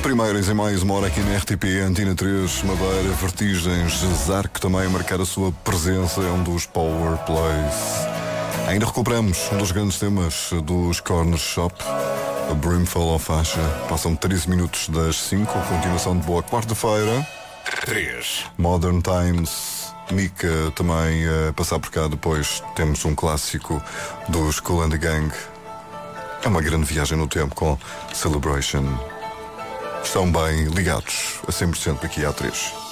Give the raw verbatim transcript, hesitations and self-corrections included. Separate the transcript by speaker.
Speaker 1: Primeiras em mais uma hora aqui na R T P, Antena três, Madeira, Vertigens, Zarco também a marcar a sua presença, é um dos Power Plays. Ainda recuperamos um dos grandes temas dos Corner Shop, a Brimful of Asha. Passam treze minutos das cinco, continuação de boa quarta-feira.
Speaker 2: três.
Speaker 1: Modern Times, Mika também a passar por cá. Depois temos um clássico dos Kool and the Gang. É uma grande viagem no tempo com Celebration. Estão bem ligados a cem por cento aqui à três.